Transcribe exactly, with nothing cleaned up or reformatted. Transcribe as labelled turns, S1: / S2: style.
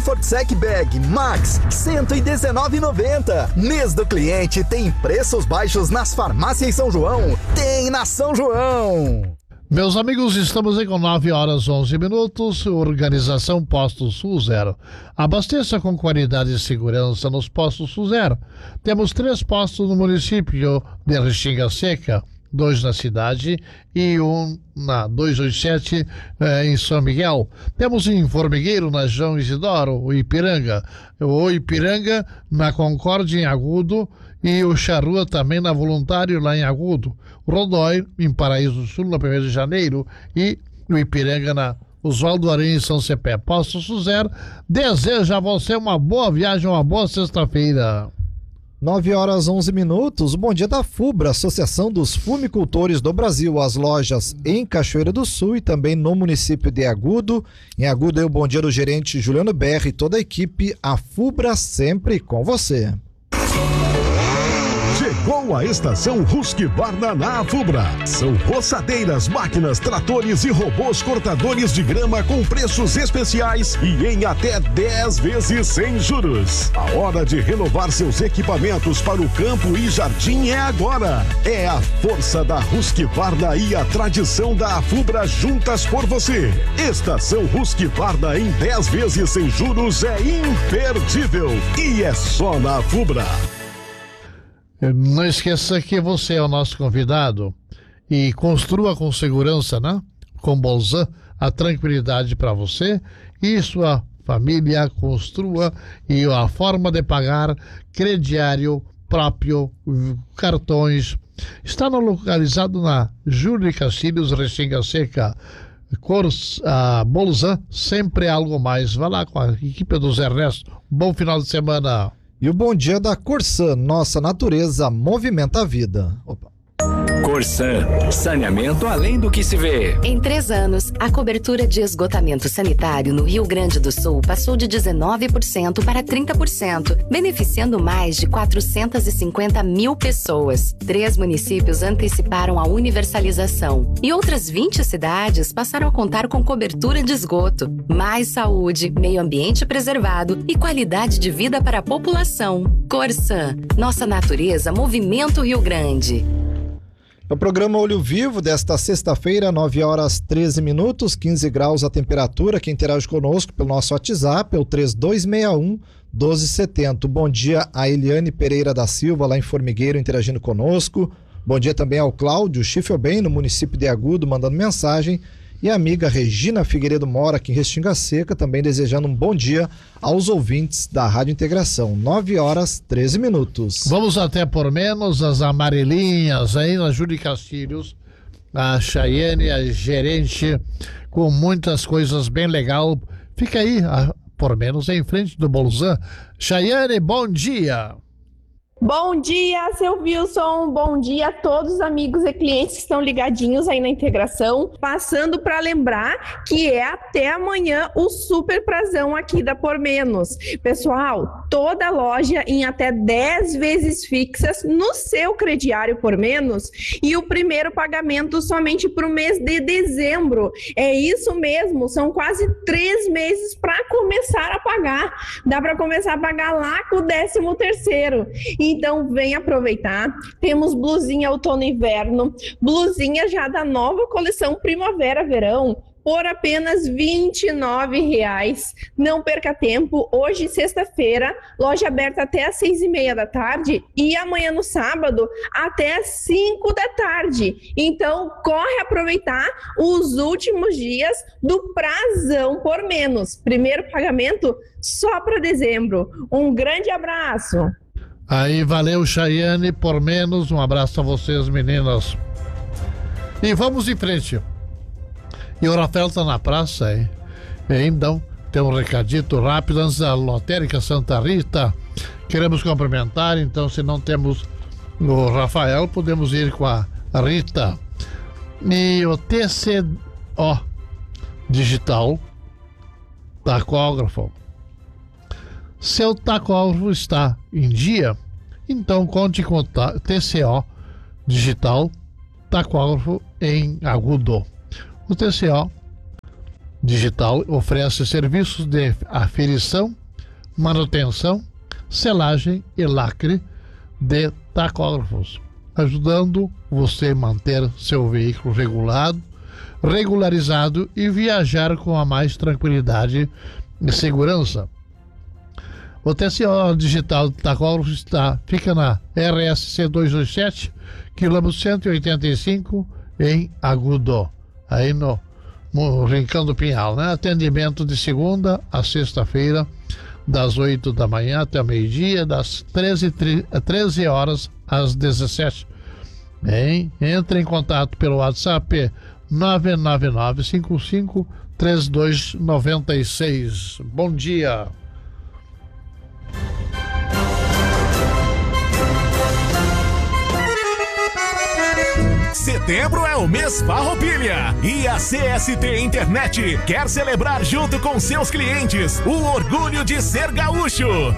S1: Comfort-Sec Bag Max, cento e dezenove reais e noventa centavos. Mês do cliente tem preços baixos nas farmácias São João. Tem na São João.
S2: Meus amigos, estamos aí com nove horas onze minutos. Organização Postos Suzero. Abasteça com qualidade e segurança nos Postos Suzero. Temos três postos no município de Restinga Seca, dois na cidade e um na duzentos e oitenta e sete eh, em São Miguel. Temos em Formigueiro, na João Isidoro, o Ipiranga, o Ipiranga na Concórdia em Agudo e o Charrua também na Voluntário lá em Agudo, Rodói em Paraíso do Sul na primeiro de janeiro e o Ipiranga na Oswaldo Aranha em São Cepé. Posto Suzero deseja a você uma boa viagem, uma boa sexta-feira.
S3: nove horas onze minutos, o Bom Dia da FUBRA, Associação dos Fumicultores do Brasil, as lojas em Cachoeira do Sul e também no município de Agudo. Em Agudo é o bom dia do gerente Juliano Berri e toda a equipe, a FUBRA sempre com você.
S4: Chegou a estação Husqvarna na Fubra. São roçadeiras, máquinas, tratores e robôs cortadores de grama com preços especiais e em até dez vezes sem juros. A hora de renovar seus equipamentos para o campo e jardim é agora. É a força da Husqvarna e a tradição da Fubra juntas por você. Estação Husqvarna em dez vezes sem juros é imperdível e é só na Fubra.
S2: Não esqueça que você é o nosso convidado e construa com segurança, né? Com Bolzan, a tranquilidade para você e sua família. Construa e a forma de pagar crediário próprio, cartões. Está no, localizado na Júlio Castilhos, Restinga Seca. Cors, a Bolzan, sempre algo mais. Vá lá com a equipe dos Ernesto. Bom final de semana.
S3: E o bom dia da Corsan, nossa natureza movimenta a vida. Opa.
S5: Corsan, saneamento além do que se vê.
S6: Em três anos, a cobertura de esgotamento sanitário no Rio Grande do Sul passou de dezenove por cento para trinta por cento, beneficiando mais de quatrocentas e cinquenta mil pessoas. Três municípios anteciparam a universalização e outras vinte cidades passaram a contar com cobertura de esgoto. Mais saúde, meio ambiente preservado e qualidade de vida para a população. Corsan, nossa natureza movimenta o Rio Grande.
S3: O programa Olho Vivo desta sexta-feira, nove horas treze minutos, quinze graus a temperatura. Quem interage conosco pelo nosso WhatsApp é o três dois seis um, doze setenta. Bom dia a Eliane Pereira da Silva, lá em Formigueiro, interagindo conosco. Bom dia também ao Cláudio Schiffelbein, no município de Agudo, mandando mensagem. E a amiga Regina Figueiredo mora aqui em Restinga Seca, também desejando um bom dia aos ouvintes da Rádio Integração. nove horas treze minutos.
S2: Vamos até por menos as amarelinhas aí na Júlio Castilhos. A Chayane, a gerente, com muitas coisas bem legal. Fica aí, a, por menos, em frente do Bolzan. Chayane, bom dia.
S7: Bom dia, seu Wilson, bom dia a todos os amigos e clientes que estão ligadinhos aí na integração, passando para lembrar que é até amanhã o super prazão aqui da Por Menos. Pessoal, toda loja em até dez vezes fixas no seu crediário Por Menos e o primeiro pagamento somente para o mês de dezembro. É isso mesmo, são quase três meses para começar a pagar. Dá para começar a pagar lá com o décimo terceiro. Então vem aproveitar, temos blusinha outono e inverno, blusinha já da nova coleção primavera-verão, por apenas vinte e nove reais. Não perca tempo, hoje sexta-feira, loja aberta até às seis e meia da tarde e amanhã no sábado até às cinco da tarde. Então corre aproveitar os últimos dias do prazão Por Menos. Primeiro pagamento só para dezembro. Um grande abraço.
S2: Aí, valeu, Chayane, por menos. Um abraço a vocês, meninas. E vamos em frente. E o Rafael tá na praça, hein? E então, tem um recadito rápido antes da Lotérica Santa Rita. Queremos cumprimentar, então, se não temos o Rafael, podemos ir com a Rita. E o T C O Digital Tacógrafo. Seu tacógrafo está em dia, então conte com o T C O Digital Tacógrafo em Agudo. O T C O Digital oferece serviços de aferição, manutenção, selagem e lacre de tacógrafos, ajudando você a manter seu veículo regulado, regularizado e viajar com a mais tranquilidade e segurança. O T C O Digital Tacógrafo está, fica na R S C duzentos e vinte e sete, quilômetro cento e oitenta e cinco, em Agudo, aí no, no Rincão do Pinhal, né? Atendimento de segunda a sexta-feira, das oito da manhã até o meio-dia, das treze horas às dezessete. Bem, entre em contato pelo WhatsApp nove nove nove cinco cinco três dois nove seis. Bom dia.
S8: Setembro é o mês Farroupilha e a C S T Internet quer celebrar junto com seus clientes o orgulho de ser gaúcho.